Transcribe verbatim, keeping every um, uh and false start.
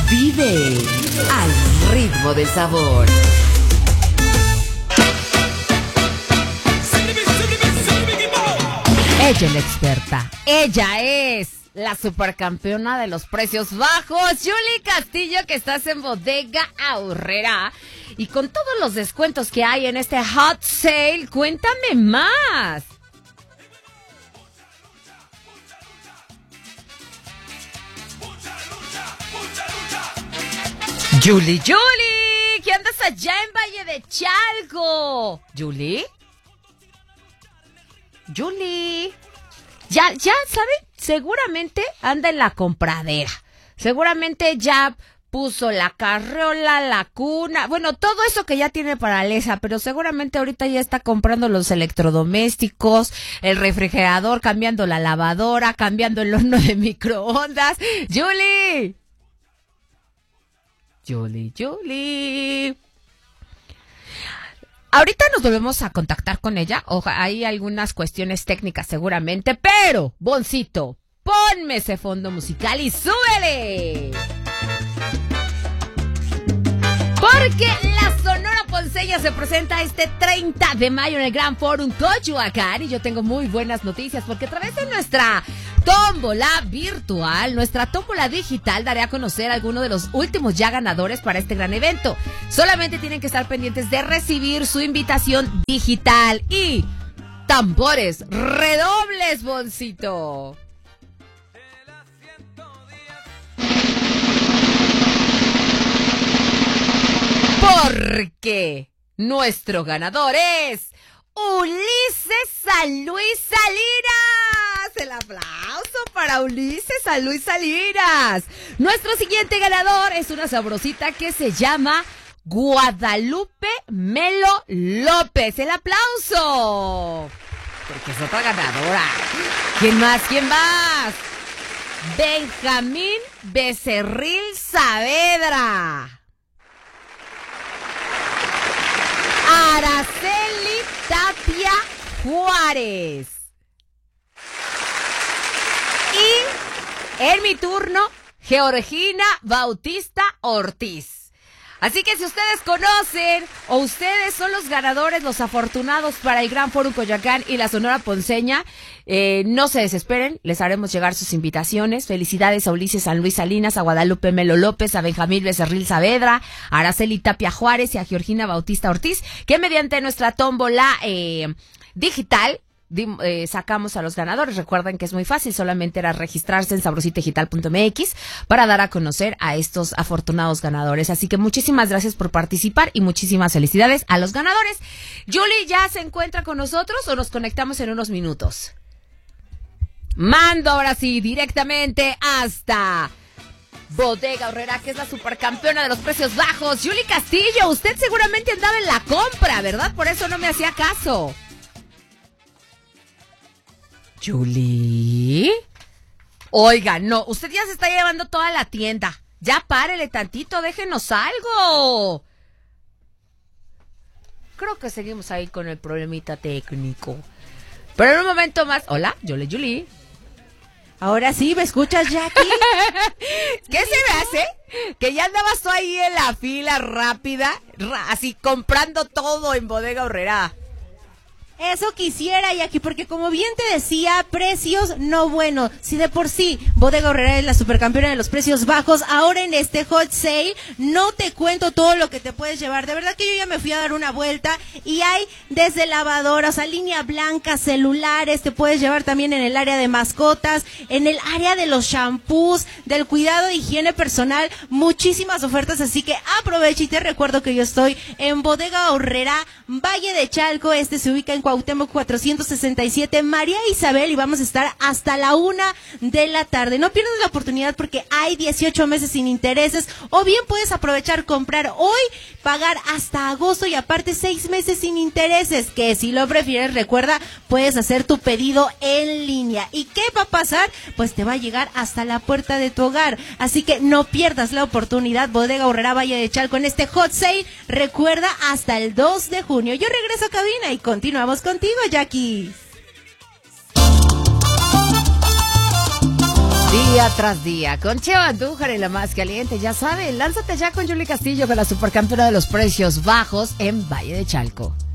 Vive al ritmo del sabor. Ella es la experta. Ella es la supercampeona de los precios bajos, Julie Castillo, que estás en Bodega Aurrera. Y con todos los descuentos que hay en este hot sale, cuéntame más. Julie, Julie, ¿qué andas allá en Valle de Chalco? Julie, Julie, ya, ya, ¿saben? Seguramente anda en la compradera. Seguramente ya puso la carriola, la cuna, bueno, todo eso que ya tiene para Lesa, pero seguramente ahorita ya está comprando los electrodomésticos, el refrigerador, cambiando la lavadora, cambiando el horno de microondas. Julie. Julie, Julie. Ahorita nos volvemos a contactar con ella. Oja, hay algunas cuestiones técnicas seguramente, pero, Boncito, ponme ese fondo musical y súbele. Porque la Sonora Ponceña se presenta este treinta de mayo en el Gran Forum Coyoacán. Y yo tengo muy buenas noticias porque a través de nuestra tómbola virtual, nuestra tómbola digital, daré a conocer a algunos de los últimos ya ganadores para este gran evento. Solamente tienen que estar pendientes de recibir su invitación digital. Y tambores, redobles, Boncito. Porque nuestro ganador es Ulises San Luis Salinas. El aplauso para Ulises San Luis Salinas. Nuestro siguiente ganador es una sabrosita que se llama Guadalupe Melo López. El aplauso. Porque es otra ganadora. ¿Quién más? ¿Quién más? Benjamín Becerril Saavedra. Araceli Tapia Juárez. Y en mi turno, Georgina Bautista Ortiz. Así que si ustedes conocen o ustedes son los ganadores, los afortunados para el Gran Forum Coyoacán y la Sonora Ponceña, eh, no se desesperen, les haremos llegar sus invitaciones. Felicidades a Ulises San Luis Salinas, a Guadalupe Melo López, a Benjamín Becerril Saavedra, a Araceli Tapia Juárez y a Georgina Bautista Ortiz, que mediante nuestra tómbola eh, digital Eh, sacamos a los ganadores. Recuerden que es muy fácil, solamente era registrarse en sabrosita digital punto m x para dar a conocer a estos afortunados ganadores. Así que muchísimas gracias por participar y muchísimas felicidades a los ganadores. Julie, ¿ya se encuentra con nosotros o nos conectamos en unos minutos? Mando ahora sí directamente hasta Bodega Aurrera, que es la supercampeona de los precios bajos. Julie Castillo, usted seguramente andaba en la compra, ¿verdad? Por eso no me hacía caso. Julie. Oiga, no, usted ya se está llevando toda la tienda. Ya párele tantito, déjenos algo. Creo que seguimos ahí con el problemita técnico. Pero en un momento más. Hola, Julie, Julie. Ahora sí, ¿me escuchas, Jackie? ¿Qué se me hace? Que ya andabas tú ahí en la fila rápida, así comprando todo en Bodega Aurrera. Eso quisiera, Jackie, porque como bien te decía, precios no buenos. Si de por sí Bodega Aurrera es la supercampeona de los precios bajos, ahora en este hot sale no te cuento todo lo que te puedes llevar. De verdad que yo ya me fui a dar una vuelta y hay desde lavadoras, o sea, línea blanca, celulares, te puedes llevar también en el área de mascotas, en el área de los shampoos, del cuidado de higiene personal, muchísimas ofertas, así que aprovecha y te recuerdo que yo estoy en Bodega Aurrera, Valle de Chalco. Este se ubica en Cuauhtémoc cuatrocientos sesenta y siete, María Isabel, y vamos a estar hasta la una de la tarde. No pierdas la oportunidad porque hay dieciocho meses sin intereses, o bien puedes aprovechar, comprar hoy, pagar hasta agosto y aparte seis meses sin intereses, que si lo prefieres, recuerda, puedes hacer tu pedido en línea. ¿Y qué va a pasar? Pues te va a llegar hasta la puerta de tu hogar. Así que no pierdas la oportunidad. Bodega Aurrera, Valle de Chalco, en este hot sale, recuerda, hasta el dos de junio. Yo regreso a cabina y continuamos contigo, Jackie. Día tras día, con Cheo Andújar en la más caliente, ya saben, lánzate ya con Yuli Castillo con la supercampeona de los precios bajos en Valle de Chalco.